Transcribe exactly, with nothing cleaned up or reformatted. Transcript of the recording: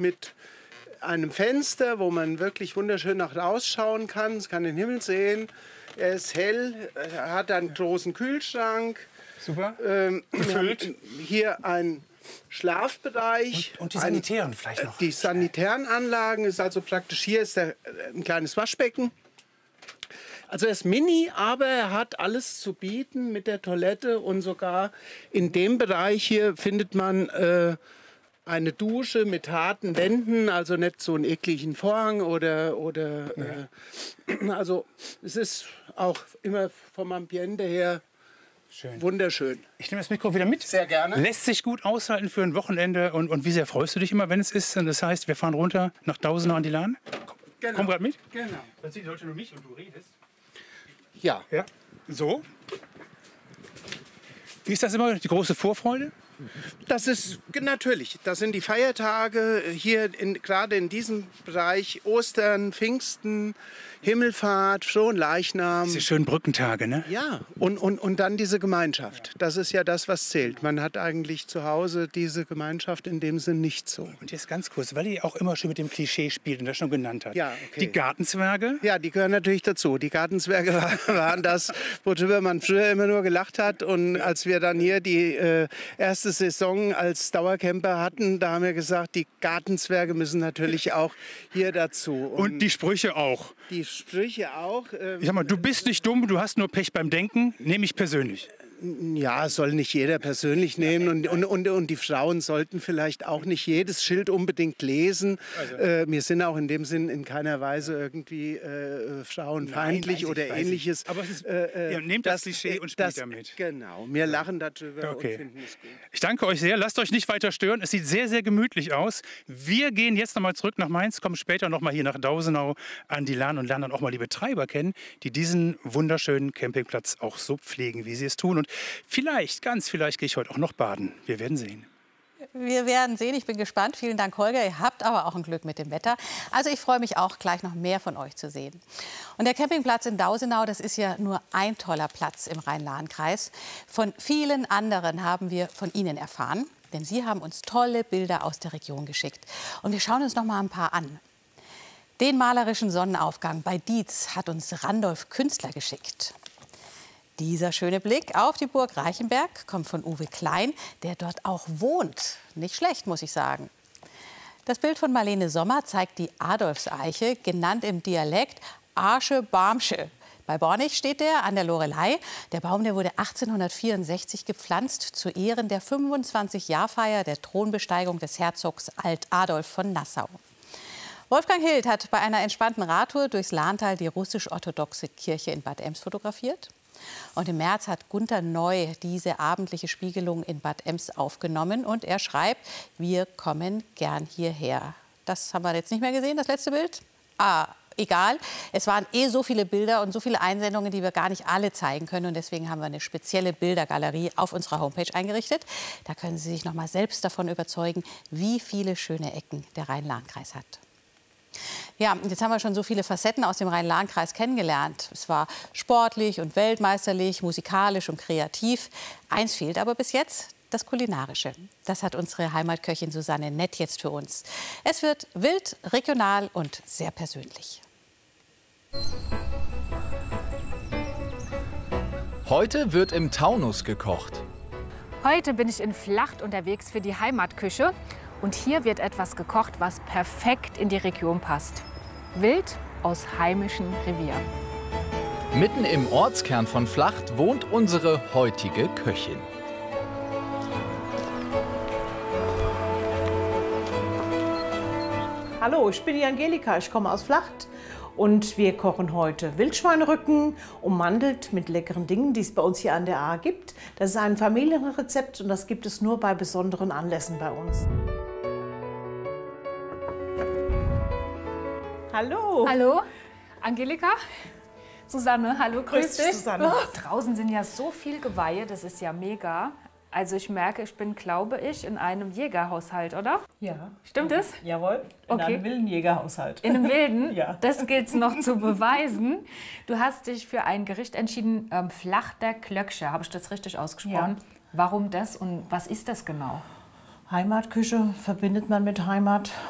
mit einem Fenster, wo man wirklich wunderschön nach rausschauen kann. Es kann den Himmel sehen. Er ist hell, er hat einen großen Kühlschrank. Super. Ähm, Gefüllt. Hier ein Schlafbereich. Und, und die sanitären ein, vielleicht noch. Die sanitären Anlagen ist also praktisch, hier ist der, ein kleines Waschbecken. Also er ist mini, aber er hat alles zu bieten mit der Toilette und sogar in dem Bereich hier findet man äh, eine Dusche mit harten Wänden, also nicht so einen ekligen Vorhang oder, oder äh, also es ist auch immer vom Ambiente her schön. Wunderschön. Ich nehme das Mikro wieder mit. Sehr gerne. Lässt sich gut aushalten für ein Wochenende. Und, und wie sehr freust du dich immer, wenn es ist? Und das heißt, wir fahren runter nach Dausenau an die Lahn. Komm, Genau. komm gerade mit. Genau. Dann sieht heute nur mich und du redest. Ja. Ja. So. Wie ist das immer? Die große Vorfreude? Das ist natürlich. Das sind die Feiertage hier in, gerade in diesem Bereich. Ostern, Pfingsten, Himmelfahrt, Fronleichnam. Diese schönen Brückentage, ne? Ja, und, und, und dann diese Gemeinschaft. Das ist ja das, was zählt. Man hat eigentlich zu Hause diese Gemeinschaft in dem Sinn nicht so. Und jetzt ganz kurz, weil ihr auch immer schon mit dem Klischee spielt und das schon genannt hat. Ja, okay. Die Gartenzwerge. Ja, die gehören natürlich dazu. Die Gartenzwerge waren das, worüber man früher immer nur gelacht hat. Und als wir dann hier die äh, erste Saison als Dauercamper hatten, da haben wir gesagt, die Gartenzwerge müssen natürlich auch hier dazu. Und, und die Sprüche auch. Die Sprüche auch. Ähm, Ich sag mal, du bist nicht dumm, du hast nur Pech beim Denken, nehme ich persönlich. Ja, soll nicht jeder persönlich nehmen und, und, und, und die Frauen sollten vielleicht auch nicht jedes Schild unbedingt lesen. Also. Äh, wir sind auch in dem Sinn in keiner Weise irgendwie äh, frauenfeindlich Nein, oder ich, ähnliches. Aber es ist, äh, ihr nehmt das, das Klischee und spielt das, damit. Genau, wir lachen darüber okay. und finden es gut. Ich danke euch sehr, lasst euch nicht weiter stören. Es sieht sehr, sehr gemütlich aus. Wir gehen jetzt noch mal zurück nach Mainz, kommen später noch mal hier nach Dausenau an die Lahn und lernen dann auch mal die Betreiber kennen, die diesen wunderschönen Campingplatz auch so pflegen, wie sie es tun. Und vielleicht, ganz vielleicht gehe ich heute auch noch baden. Wir werden sehen. Wir werden sehen. Ich bin gespannt. Vielen Dank, Holger. Ihr habt aber auch ein Glück mit dem Wetter. Also ich freue mich auch, gleich noch mehr von euch zu sehen. Und der Campingplatz in Dausenau, das ist ja nur ein toller Platz im Rhein-Lahn-Kreis. Von vielen anderen haben wir von Ihnen erfahren, denn Sie haben uns tolle Bilder aus der Region geschickt. Und wir schauen uns noch mal ein paar an. Den malerischen Sonnenaufgang bei Dietz hat uns Randolph Künstler geschickt. Dieser schöne Blick auf die Burg Reichenberg kommt von Uwe Klein, der dort auch wohnt. Nicht schlecht, muss ich sagen. Das Bild von Marlene Sommer zeigt die Adolfseiche, genannt im Dialekt Arsche Barmsche. Bei Bornig steht der an der Lorelei. Der Baum, der wurde achtzehnhundertvierundsechzig gepflanzt zu Ehren der fünfundzwanzig-Jahr-Feier der Thronbesteigung des Herzogs Alt Adolf von Nassau. Wolfgang Hild hat bei einer entspannten Radtour durchs Lahntal die russisch-orthodoxe Kirche in Bad Ems fotografiert. Und im März hat Gunter Neu diese abendliche Spiegelung in Bad Ems aufgenommen. Und er schreibt, wir kommen gern hierher. Das haben wir jetzt nicht mehr gesehen, das letzte Bild. Ah, egal. Es waren eh so viele Bilder und so viele Einsendungen, die wir gar nicht alle zeigen können. Und deswegen haben wir eine spezielle Bildergalerie auf unserer Homepage eingerichtet. Da können Sie sich noch mal selbst davon überzeugen, wie viele schöne Ecken der Rhein-Lahn-Kreis hat. Ja, jetzt haben wir schon so viele Facetten aus dem Rhein-Lahn-Kreis kennengelernt. Es war sportlich und weltmeisterlich, musikalisch und kreativ. Eins fehlt aber bis jetzt, das Kulinarische. Das hat unsere Heimatköchin Susanne Nett jetzt für uns. Es wird wild, regional und sehr persönlich. Heute wird im Taunus gekocht. Heute bin ich in Flacht unterwegs für die Heimatküche. Und hier wird etwas gekocht, was perfekt in die Region passt. Wild aus heimischen Revieren. Mitten im Ortskern von Flacht wohnt unsere heutige Köchin. Hallo, ich bin die Angelika, ich komme aus Flacht. Und wir kochen heute Wildschweinerücken, ummantelt mit leckeren Dingen, die es bei uns hier an der A gibt. Das ist ein Familienrezept und das gibt es nur bei besonderen Anlässen bei uns. Hallo. Hallo, Angelika. Susanne, hallo, grüß, grüß dich. dich. Susanne. Oh, draußen sind ja so viel Geweihe, das ist ja mega. Also ich merke, ich bin, glaube ich, in einem Jägerhaushalt, oder? Ja. Stimmt es? Jawohl, in Okay. einem wilden Jägerhaushalt. In einem wilden? Ja. Das gilt es noch zu beweisen. Du hast dich für ein Gericht entschieden, ähm, Flachter Klöcksche. Habe ich das richtig ausgesprochen? Ja. Warum das und was ist das genau? Heimatküche verbindet man mit Heimat.